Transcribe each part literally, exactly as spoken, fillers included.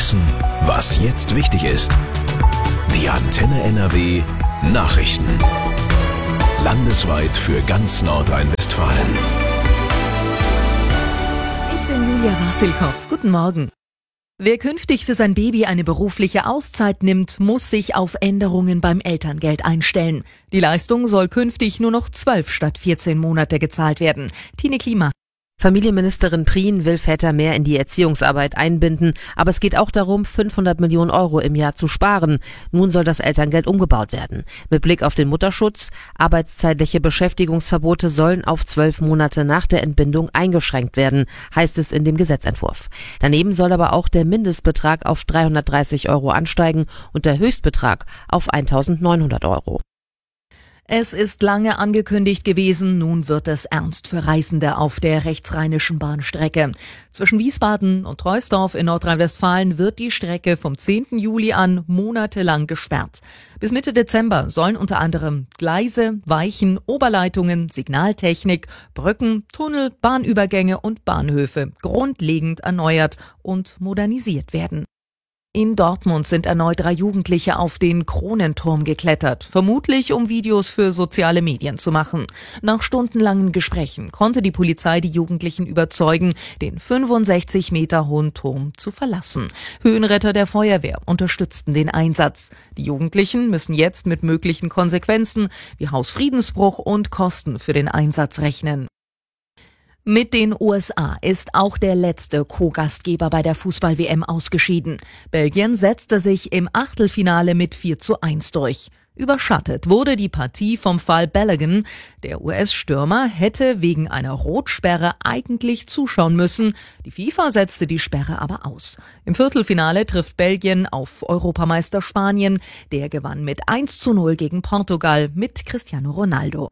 wissen, was jetzt wichtig ist. Die Antenne N R W Nachrichten. Landesweit für ganz Nordrhein-Westfalen. Ich bin Julia Wassilkow. Guten Morgen. Wer künftig für sein Baby eine berufliche Auszeit nimmt, muss sich auf Änderungen beim Elterngeld einstellen. Die Leistung soll künftig nur noch zwölf statt vierzehn Monate gezahlt werden. Tine Klima. Familienministerin Prien will Väter mehr in die Erziehungsarbeit einbinden, aber es geht auch darum, fünfhundert Millionen Euro im Jahr zu sparen. Nun soll das Elterngeld umgebaut werden. Mit Blick auf den Mutterschutz, arbeitszeitliche Beschäftigungsverbote sollen auf zwölf Monate nach der Entbindung eingeschränkt werden, heißt es in dem Gesetzentwurf. Daneben soll aber auch der Mindestbetrag auf dreihundertdreißig Euro ansteigen und der Höchstbetrag auf eintausendneunhundert Euro. Es ist lange angekündigt gewesen, nun wird es ernst für Reisende auf der rechtsrheinischen Bahnstrecke. Zwischen Wiesbaden und Troisdorf in Nordrhein-Westfalen wird die Strecke vom zehnten Juli an monatelang gesperrt. Bis Mitte Dezember sollen unter anderem Gleise, Weichen, Oberleitungen, Signaltechnik, Brücken, Tunnel, Bahnübergänge und Bahnhöfe grundlegend erneuert und modernisiert werden. In Dortmund sind erneut drei Jugendliche auf den Kronenturm geklettert, vermutlich um Videos für soziale Medien zu machen. Nach stundenlangen Gesprächen konnte die Polizei die Jugendlichen überzeugen, den fünfundsechzig Meter hohen Turm zu verlassen. Höhenretter der Feuerwehr unterstützten den Einsatz. Die Jugendlichen müssen jetzt mit möglichen Konsequenzen wie Hausfriedensbruch und Kosten für den Einsatz rechnen. Mit den U S A ist auch der letzte Co-Gastgeber bei der Fußball-W M ausgeschieden. Belgien setzte sich im Achtelfinale mit vier zu eins durch. Überschattet wurde die Partie vom Fall Balogun. Der U S-Stürmer hätte wegen einer Rotsperre eigentlich zuschauen müssen. Die FIFA setzte die Sperre aber aus. Im Viertelfinale trifft Belgien auf Europameister Spanien. Der gewann mit eins zu null gegen Portugal mit Cristiano Ronaldo.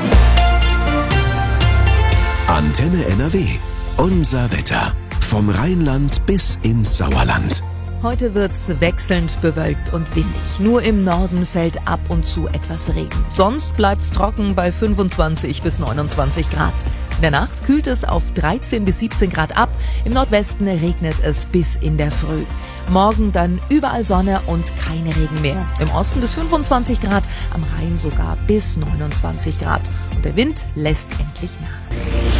Antenne N R W. Unser Wetter. Vom Rheinland bis ins Sauerland. Heute wird's wechselnd bewölkt und windig. Nur im Norden fällt ab und zu etwas Regen. Sonst bleibt's trocken bei fünfundzwanzig bis neunundzwanzig Grad. In der Nacht kühlt es auf dreizehn bis siebzehn Grad ab. Im Nordwesten regnet es bis in der Früh. Morgen dann überall Sonne und kein Regen mehr. Im Osten bis fünfundzwanzig Grad, am Rhein sogar bis neunundzwanzig Grad. Und der Wind lässt endlich nach.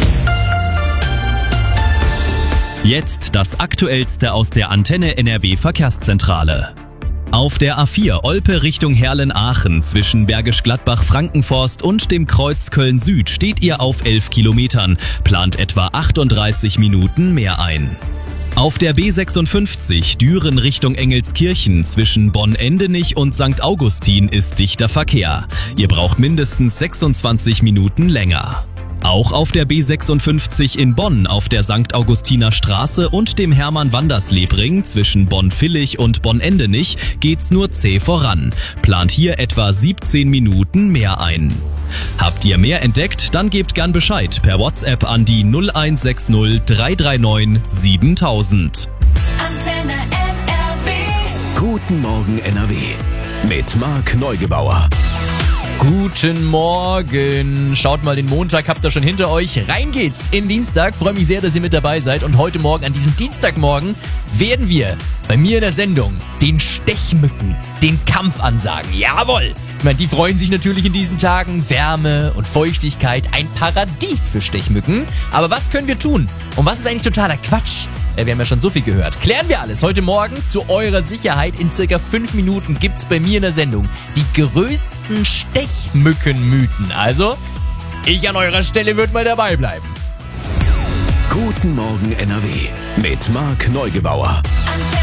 Jetzt das Aktuellste aus der Antenne N R W Verkehrszentrale. Auf der A vier Olpe Richtung Herlen-Aachen zwischen Bergisch Gladbach, Frankenforst und dem Kreuz Köln-Süd steht ihr auf elf Kilometern, plant etwa achtunddreißig Minuten mehr ein. Auf der B sechsundfünfzig Düren Richtung Engelskirchen zwischen Bonn-Endenich und Sankt Augustin ist dichter Verkehr. Ihr braucht mindestens sechsundzwanzig Minuten länger. Auch auf der B sechsundfünfzig in Bonn auf der Sankt Augustiner Straße und dem Hermann-Wandersleb-Ring zwischen Bonn-Villig und Bonn-Endenich geht's nur zäh voran. Plant hier etwa siebzehn Minuten mehr ein. Habt ihr mehr entdeckt? Dann gebt gern Bescheid per WhatsApp an die null eins sechs null drei drei neun siebentausend. Antenne N R W. Guten Morgen N R W. Mit Marc Neugebauer. Guten Morgen. Schaut mal, den Montag habt ihr schon hinter euch. Rein geht's in Dienstag. Freue mich sehr, dass ihr mit dabei seid. Und heute Morgen, an diesem Dienstagmorgen, werden wir bei mir in der Sendung den Stechmücken, den Kampf ansagen. Jawohl! Ich meine, die freuen sich natürlich in diesen Tagen. Wärme und Feuchtigkeit, ein Paradies für Stechmücken. Aber was können wir tun? Und was ist eigentlich totaler Quatsch? Wir haben ja schon so viel gehört. Klären wir alles heute Morgen zu eurer Sicherheit. In circa fünf Minuten gibt's bei mir in der Sendung die größten Stechmückenmythen. Also, ich an eurer Stelle würde mal dabei bleiben. Guten Morgen N R W mit Marc Neugebauer. Antenne